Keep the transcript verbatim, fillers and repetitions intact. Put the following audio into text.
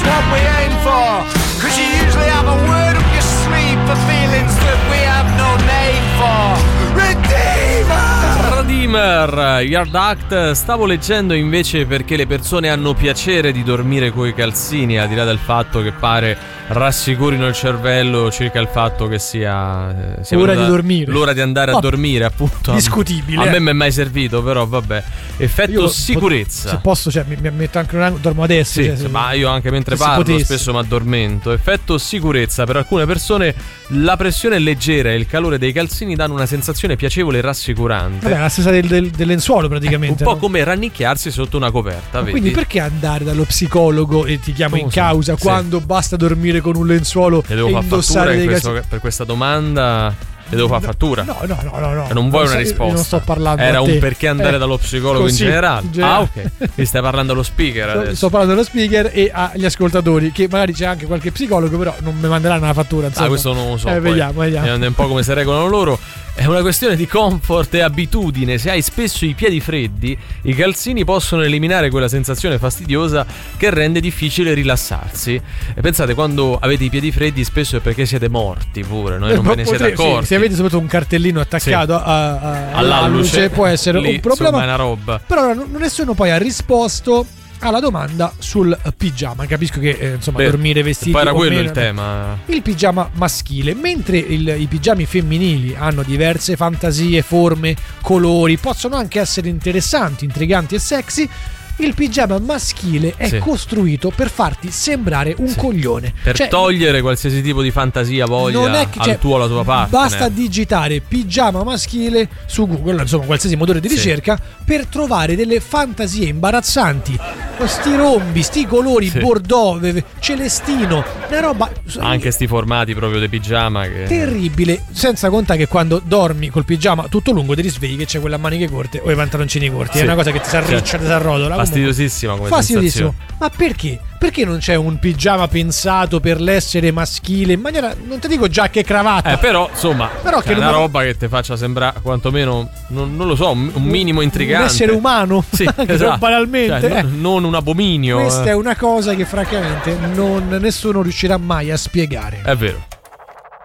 what we aim for, cause you usually have a word up your sleeve for feelings that we have no name for. Redeemer! Redeemer, Yard Act. Stavo leggendo invece perché le persone hanno piacere di dormire coi calzini, al di là del fatto che pare rassicurino il cervello circa il fatto che sia, sia l'ora di dormire, l'ora di andare a oh, dormire, appunto. Discutibile. A me mi è mai servito, però vabbè. Effetto io sicurezza. Se posso, cioè, mi, mi metto anche un angolo, dormo adesso. Sì, cioè, se, ma io anche mentre parlo spesso mi addormento. Effetto sicurezza. Per alcune persone la pressione leggera e il calore dei calzini danno una sensazione piacevole e rassicurante. Vabbè, la stessa del, del, del lenzuolo praticamente. Eh, un po' no? come rannicchiarsi sotto una coperta. Vedi? Quindi perché andare dallo psicologo e ti chiamo in causa sì. quando basta dormire con un lenzuolo e, devo e far indossare dei questo, calzini? Per questa domanda te devo fare fattura. No, no, no, no, no. Non vuoi non una so, risposta. Non sto parlando Era a te. un perché andare eh, dallo psicologo così, in, generale. in generale. Ah, ok. Mi stai parlando allo speaker sto, adesso. sto parlando dello speaker e agli ascoltatori, che magari c'è anche qualche psicologo, però non mi manderanno la fattura. Insomma. Ah, questo non lo so. Eh, vediamo, vediamo. È un po' come si regolano loro. È una questione di comfort e abitudine. Se hai spesso i piedi freddi, i calzini possono eliminare quella sensazione fastidiosa che rende difficile rilassarsi. E pensate, quando avete i piedi freddi spesso è perché siete morti pure, noi non ve ne siete accorti. Sì, se avete soprattutto un cartellino attaccato sì. a, a, all'alluce, può essere lì, un problema. Insomma, è una roba. Però nessuno poi ha risposto alla domanda sul pigiama. Capisco che eh, insomma Beh, dormire vestiti poi era o quello meno, il tema. Il pigiama maschile, mentre il, i pigiami femminili hanno diverse fantasie, forme, colori, possono anche essere interessanti, intriganti e sexy. Il pigiama maschile è sì. costruito per farti sembrare un sì. coglione. Per cioè, togliere qualsiasi tipo di fantasia voglia non è che, al cioè, tuo o alla tua parte. Basta digitare pigiama maschile su Google, insomma qualsiasi motore di sì. ricerca, per trovare delle fantasie imbarazzanti. Sti rombi, sti colori sì. bordeaux, celestino, una roba. Anche sti formati proprio di pigiama che... terribile. Senza contare che quando dormi col pigiama tutto lungo ti risvegli che c'è quella a maniche corte o i pantaloncini corti. Sì. È una cosa che ti si arriccia, certo. ti si arrotola. Fastidiosissima come Fastidiosissimo. Ma perché? Perché non c'è un pigiama pensato per l'essere maschile in maniera, non ti dico giacca e cravatta, eh, però insomma però che è una roba che ti faccia sembrare quantomeno non, non lo so, un, un minimo intrigante, un essere umano, sì, esatto. banalmente, cioè, non, non un abominio. Questa eh. è una cosa che francamente non nessuno riuscirà mai a spiegare. È vero.